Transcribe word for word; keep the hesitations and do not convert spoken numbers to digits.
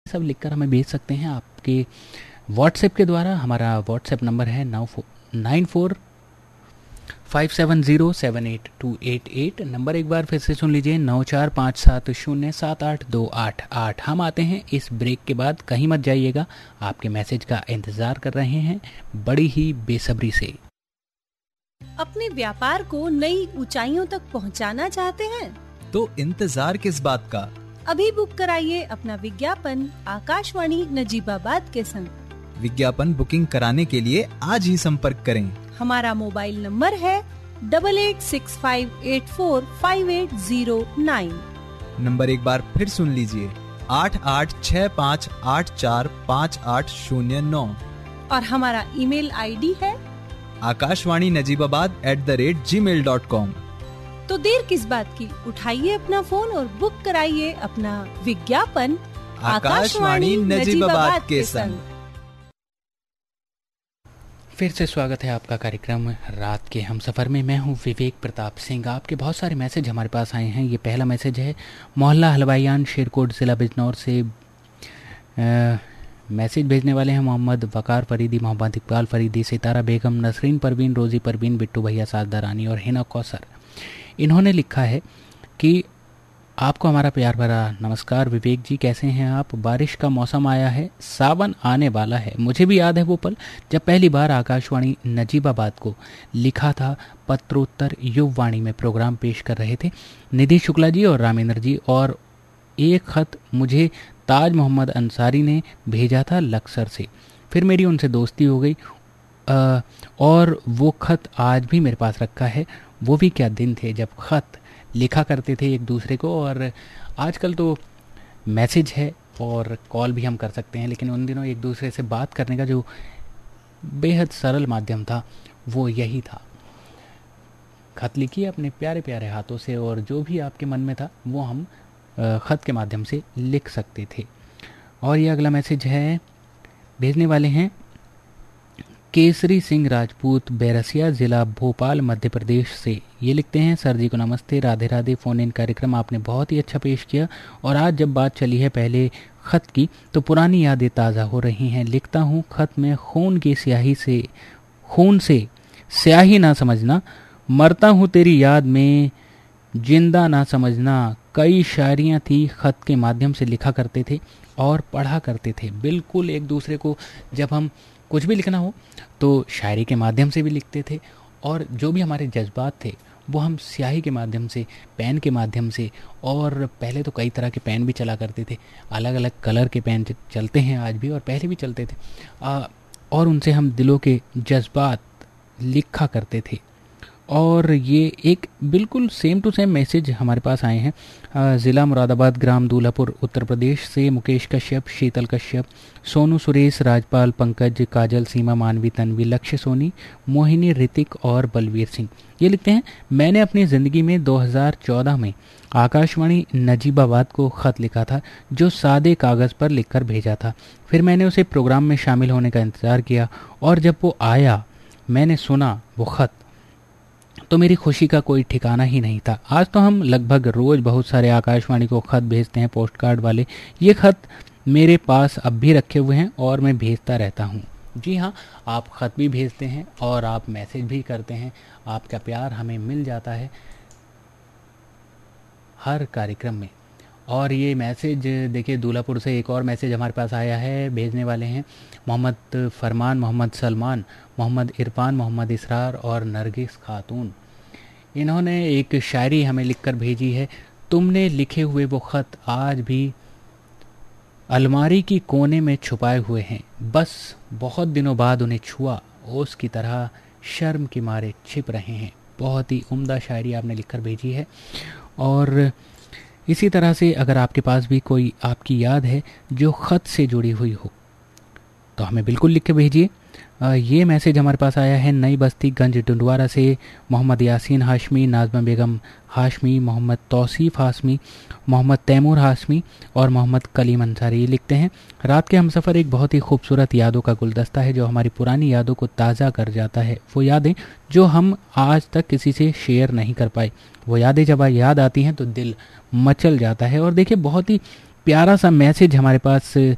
सब लिखकर हमें भेज सकते हैं आपके व्हाट्सएप के द्वारा। हमारा व्हाट्सएप नंबर है नौ nine four five seven zero seven eight to eight eight. Number एक बार फिर से सुन लीजिए, नौ चार पाँच सात शून्य सात आठ दो आठ आठ। हम आते हैं इस ब्रेक के बाद, कहीं मत जाइएगा, आपके मैसेज का इंतज़ार कर रहे हैं बड़ी ही बेसब्री से। अपने व्यापार को नई ऊंचाइयों तक पहुंचाना चाहते हैं तो इंतजार किस बात का, अभी बुक कराइए अपना विज्ञापन आकाशवाणी नजीबाबाद के संग। विज्ञापन बुकिंग कराने के लिए आज ही संपर्क करें। हमारा मोबाइल नंबर है double eight six five eight four five eight zero nine. Number एक बार फिर सुन लीजिए, आठ आठ छः पाँच आठ चार पाँच आठ शून्य नौ। और हमारा ईमेल आईडी है Akashvani Najibabad at the rate ji mail dot com. तो देर किस बात की, उठाइए अपना फोन और बुक कराइए अपना विज्ञापन आकाशवाणी नजीबाबाद के संग। फिर से स्वागत है आपका कार्यक्रम रात के हम सफ़र में। मैं हूं विवेक प्रताप सिंह। आपके बहुत सारे मैसेज हमारे पास आए हैं। ये पहला मैसेज है मोहल्ला हलवाईयान शेरकोट ज़िला बिजनौर से। आ, मैसेज भेजने वाले हैं मोहम्मद वकार फरीदी, मोहम्मद इकबाल फरीदी, सितारा बेगम, नसरीन परवीन, रोज़ी परवीन, बिट्टू भैया साजदा रानी और हिना कौसर। इन्होंने लिखा है कि आपको हमारा प्यार भरा नमस्कार विवेक जी, कैसे हैं आप। बारिश का मौसम आया है, सावन आने वाला है। मुझे भी याद है वो पल जब पहली बार आकाशवाणी नजीबाबाद को लिखा था। पत्रोत्तर युववाणी में प्रोग्राम पेश कर रहे थे निधि शुक्ला जी और रामेंद्र जी, और एक ख़त मुझे ताज मोहम्मद अंसारी ने भेजा था लक्सर से। फिर मेरी उनसे दोस्ती हो गई आ, और वो ख़त आज भी मेरे पास रखा है। वो भी क्या दिन थे जब ख़त लिखा करते थे एक दूसरे को, और आजकल तो मैसेज है और कॉल भी हम कर सकते हैं, लेकिन उन दिनों एक दूसरे से बात करने का जो बेहद सरल माध्यम था वो यही था। ख़त लिखिए अपने प्यारे प्यारे हाथों से और जो भी आपके मन में था वो हम ख़त के माध्यम से लिख सकते थे। और ये अगला मैसेज है, भेजने वाले हैं केसरी सिंह राजपूत, बैरसिया ज़िला भोपाल मध्य प्रदेश से। ये लिखते हैं, सर जी को नमस्ते, राधे राधे। फ़ोन इन कार्यक्रम आपने बहुत ही अच्छा पेश किया, और आज जब बात चली है पहले ख़त की तो पुरानी यादें ताज़ा हो रही हैं। लिखता हूँ ख़त में खून की स्याही से खून से स्याही ना समझना, मरता हूँ तेरी याद में जिंदा ना समझना। कई शायरियाँ थी ख़त के माध्यम से लिखा करते थे और पढ़ा करते थे। बिल्कुल एक दूसरे को जब हम कुछ भी लिखना हो तो शायरी के माध्यम से भी लिखते थे, और जो भी हमारे जज्बात थे वो हम स्याही के माध्यम से, पेन के माध्यम से, और पहले तो कई तरह के पेन भी चला करते थे, अलग अलग कलर के पेन चलते हैं आज भी और पहले भी चलते थे, आ, और उनसे हम दिलों के जज्बात लिखा करते थे। और ये एक बिल्कुल सेम टू सेम मैसेज हमारे पास आए हैं ज़िला मुरादाबाद, ग्राम दूल्हापुर, उत्तर प्रदेश से। मुकेश कश्यप, शीतल कश्यप, सोनू सुरेश, राजपाल, पंकज, काजल, सीमा, मानवी, तन्वी, लक्ष्य सोनी, मोहिनी, ऋतिक और बलवीर सिंह। ये लिखते हैं, मैंने अपनी ज़िंदगी में दो हज़ार चौदह में आकाशवाणी नजीबाबाद को ख़त लिखा था, जो सादे कागज़ पर लिखकर भेजा था। फिर मैंने उसे प्रोग्राम में शामिल होने का इंतज़ार किया, और जब वो आया मैंने सुना वो ख़त, तो मेरी खुशी का कोई ठिकाना ही नहीं था। आज तो हम लगभग रोज़ बहुत सारे आकाशवाणी को ख़त भेजते हैं, पोस्ट कार्ड वाले। ये ख़त मेरे पास अब भी रखे हुए हैं और मैं भेजता रहता हूँ। जी हाँ, आप ख़त भी भेजते हैं और आप मैसेज भी करते हैं। आपका प्यार हमें मिल जाता है हर कार्यक्रम में। और ये मैसेज देखिए, दूल्हापुर से एक और मैसेज हमारे पास आया है। भेजने वाले हैं मोहम्मद फरमान, मोहम्मद सलमान, मोहम्मद इरफान, मोहम्मद इसरार और नरगिस खातून। इन्होंने एक शायरी हमें लिखकर भेजी है। तुमने लिखे हुए वो ख़त आज भी अलमारी की कोने में छुपाए हुए हैं, बस बहुत दिनों बाद उन्हें छुआ, ओस की तरह शर्म के मारे छिप रहे हैं। बहुत ही उम्दा शायरी आपने लिखकर भेजी है। और इसी तरह से अगर आपके पास भी कोई आपकी याद है जो ख़त से जुड़ी हुई हो तो हमें बिल्कुल लिख के भेजिए। ये मैसेज हमारे पास आया है नई बस्ती गंज डुंडवारा से। मोहम्मद यासीन हाशमी, नाज़मा बेगम हाशमी, मोहम्मद तौसीफ़ हाशमी, मोहम्मद तैमूर हाशमी और मोहम्मद कलीम अंसारी लिखते हैं, रात के हमसफ़र एक बहुत ही खूबसूरत यादों का गुलदस्ता है जो हमारी पुरानी यादों को ताज़ा कर जाता है। वो यादें जो हम आज तक किसी से शेयर नहीं कर पाए, वो यादें जब याद आती हैं तो दिल मचल जाता है। और देखिए, बहुत ही प्यारा सा मैसेज हमारे पास